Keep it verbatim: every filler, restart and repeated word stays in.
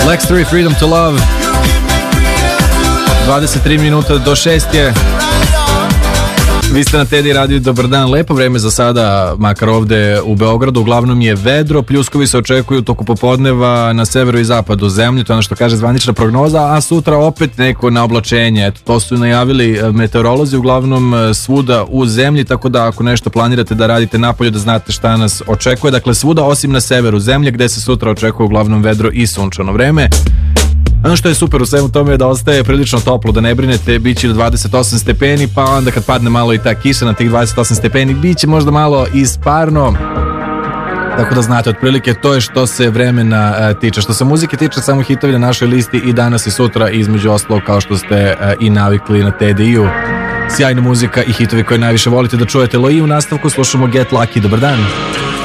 Lex tri, Freedom to Love. dvadeset tri minuta do šest je. Vi ste na Teddy radiju, dobar dan, lepo vreme za sada, makar ovde u Beogradu, uglavnom je vedro, pljuskovi se očekuju toku popodneva na severu i zapadu zemlje, to je ono što kaže zvanična prognoza, a sutra opet neko naoblačenje, eto, to su najavili meteorolozi, uglavnom svuda u zemlji, tako da ako nešto planirate da radite napolju, da znate šta nas očekuje, dakle svuda osim na severu zemlje, gde se sutra očekuje uglavnom vedro i sunčano vreme. Ono što je super u svemu tome je da ostaje prilično toplo, da ne brinete, bit će do dvadeset osam stepeni, pa onda kad padne malo i ta kiša na tih dvadeset osam stepeni, bit će možda malo isparno. Tako da znate, otprilike to je što se vremena uh, tiče. Što se muzike tiče, samo hitovi na našoj listi i danas i sutra, između ostalog, kao što ste uh, i navikli na T D I-u. Sjajna muzika i hitovi koje najviše volite da čujete. Loji, u nastavku slušamo Get Lucky, dobar dan.